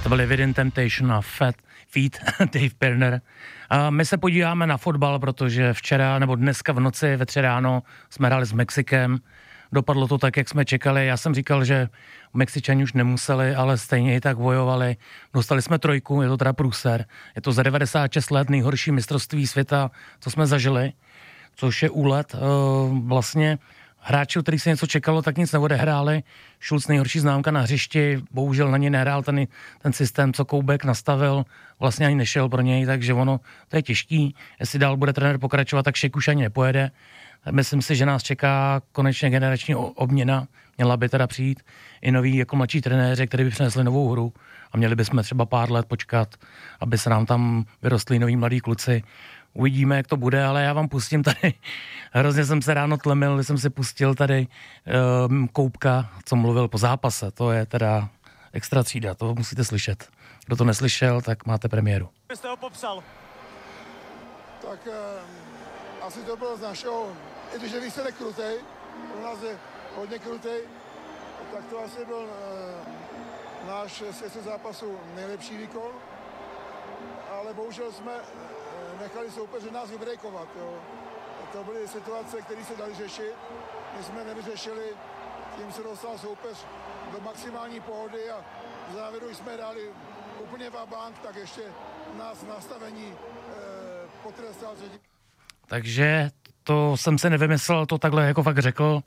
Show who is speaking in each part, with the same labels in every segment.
Speaker 1: To byly Within Temptation a Feet, Dave Pirner. A my se podíváme na fotbal, protože včera nebo dneska v noci ve 3 ráno jsme hráli s Mexikem. Dopadlo to tak, jak jsme čekali. Já jsem říkal, že Mexičani už nemuseli, ale stejně i tak bojovali. Dostali jsme 3, je to teda průser. Je to za 96 let nejhorší mistrovství světa, co jsme zažili, což je úlet. Vlastně hráči, u kterých se něco čekalo, tak nic neodehráli. Schulz nejhorší známka na hřišti, bohužel na něj nehrál ten systém, co Koubek nastavil, vlastně ani nešel pro něj, takže ono, to je těžký. Jestli dál bude trenér pokračovat, tak Šek už ani nepojede. Myslím si, že nás čeká konečně generační obměna. Měla by teda přijít i noví jako mladší trenéři, kteří by přinesli novou hru a měli bychom třeba pár let počkat, aby se nám tam vyrostli noví mladí kluci. Uvidíme, jak to bude, ale já vám pustím tady, hrozně jsem se ráno tlemil, když jsem si pustil tady Koubka, co mluvil po zápase, to je teda extra třída, to musíte slyšet. Kdo to neslyšel, tak máte premiéru.
Speaker 2: Jste ho popsal?
Speaker 3: Tak asi to bylo z našeho, i když je výsledek krutej, u nás je hodně krutej, tak to asi byl náš svět zápasu nejlepší výkon, ale bohužel jsme nechali soupeře nás vybrejkovat. Jo. To byly situace, které se daly řešit. My jsme nevyřešili, tím se dostal soupeř do maximální pohody a v závěru jsme hráli úplně vabank, tak ještě nás nastavení potrestal.
Speaker 1: Takže to jsem se nevymyslel, to takhle jako fakt řekl.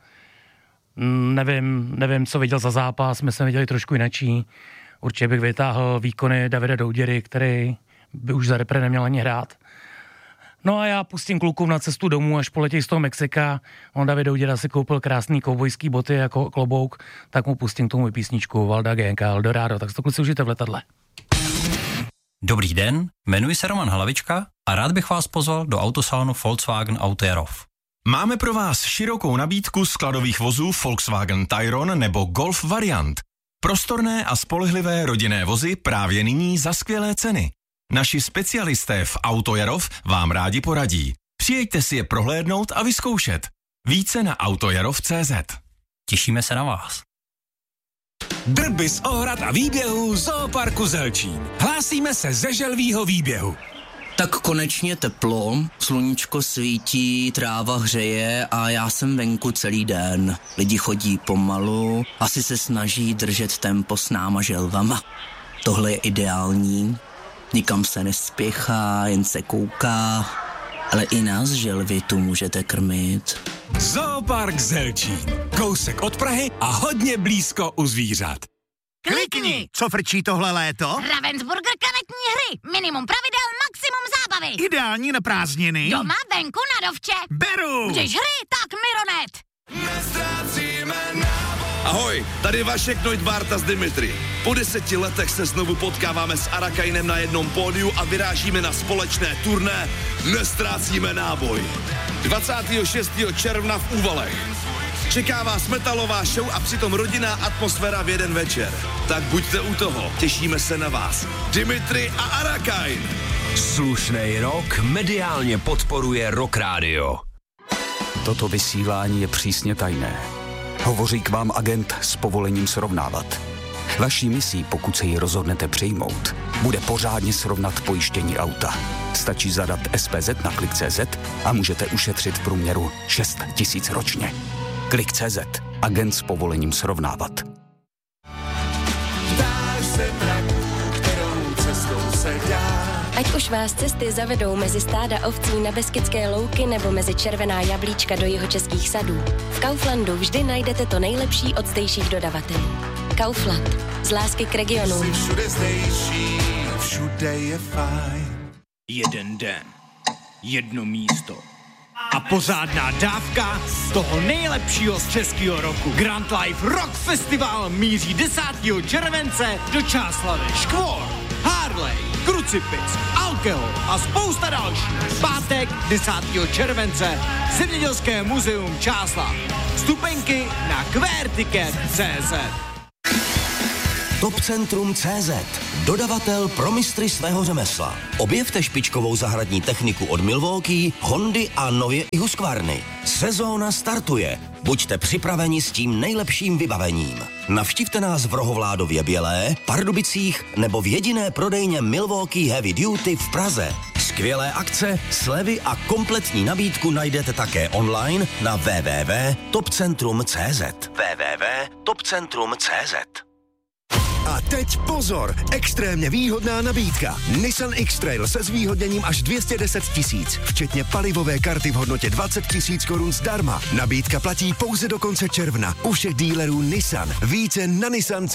Speaker 1: Nevím, co viděl za zápas, my jsme viděli trošku jinačí. Určitě bych vytáhl výkony Davida Douděry, který by už za repre neměl ani hrát. No a já pustím klukům na cestu domů, až poletí z toho Mexika. On David Douděra si koupil krásný kovbojský boty jako klobouk, tak mu pustím k tomu písničku Valda GNK Eldorado, tak to kluci užijte v letadle.
Speaker 4: Dobrý den, jmenuji se Roman Hlavička a rád bych vás pozval do autosalonu Volkswagen Auto Jarov.
Speaker 5: Máme pro vás širokou nabídku skladových vozů Volkswagen Tayron nebo Golf variant. Prostorné a spolehlivé rodinné vozy právě nyní za skvělé ceny. Naši specialisté v Auto Jarov vám rádi poradí. Přijeďte si je prohlédnout a vyzkoušet. Více na autojarov.cz.
Speaker 4: Těšíme se na vás.
Speaker 6: Drby z ohrad a výběhů Zooparku Zelčín. Hlásíme se ze želvýho výběhu.
Speaker 7: Tak konečně teplo, sluníčko svítí, tráva hřeje a já jsem venku celý den. Lidi chodí pomalu, asi se snaží držet tempo s náma želvama. Tohle je ideální, nikam se nespěchá, jen se kouká, ale i nás želvy tu můžete krmit.
Speaker 6: Zoopark Zelčín. Kousek od Prahy a hodně blízko u zvířat.
Speaker 8: Klikni! Co frčí tohle léto?
Speaker 9: Ravensburger karetní hry. Minimum pravidel, maximum zábavy.
Speaker 8: Ideální na prázdniny.
Speaker 9: Doma, venku, na dovče.
Speaker 8: Beru!
Speaker 9: Když hry, tak Mironet.
Speaker 10: Ahoj, tady Vašek Neudvarta z Dimitri. Po 10 letech se znovu potkáváme s Arakainem na jednom pódiu a vyrážíme na společné turné Nestrácíme náboj. 26. června v Úvalech. Čeká vás metalová show a přitom rodinná atmosféra v jeden večer. Tak buďte u toho, těšíme se na vás. Dimitri a Arakain.
Speaker 11: Slušnej rok mediálně podporuje Rock Radio.
Speaker 12: Toto vysílání je přísně tajné. Hovoří k vám agent s povolením srovnávat. Vaší misí, pokud se ji rozhodnete přijmout, bude pořádně srovnat pojištění auta. Stačí zadat SPZ na Klik.cz a můžete ušetřit v průměru 6 000 ročně. Klik.cz. Agent s povolením srovnávat.
Speaker 13: Dáš se traku, kterou cestou se dá.
Speaker 14: Ať už vás cesty zavedou mezi stáda ovcí na Beskydské louky nebo mezi červená jablíčka do jihočeských sadů, v Kauflandu vždy najdete to nejlepší od zdejších dodavatelů. Kaufland. Z lásky k regionu.
Speaker 13: Jsi všude zdejší, všude je fajn.
Speaker 15: Jeden den, jedno místo a pořádná dávka toho nejlepšího z českého roku. Grand Life Rock Festival míří 10. července do Čáslavi. Škvor, Harley, Krucipis, Alkohol a spousta dalších. Pátek 10. července Zemědělské muzeum Čáslav. Vstupenky na querticket.cz.
Speaker 2: Topcentrum.cz, dodavatel pro mistry svého řemesla. Objevte špičkovou zahradní techniku od Milwaukee, Hondy a nově i Husqvarny. Sezóna startuje. Buďte připraveni s tím nejlepším vybavením. Navštivte nás v Rohovládově Bělé, Pardubicích nebo v jediné prodejně Milwaukee Heavy Duty v Praze. Skvělé akce, slevy a kompletní nabídku najdete také online na www.topcentrum.cz. www.topcentrum.cz.
Speaker 16: A teď pozor, extrémně výhodná nabídka. Nissan X-Trail se zvýhodněním až 210 000, včetně palivové karty v hodnotě 20 000 korun zdarma. Nabídka platí pouze do konce června u všech dílerů Nissan. Více na Nissan.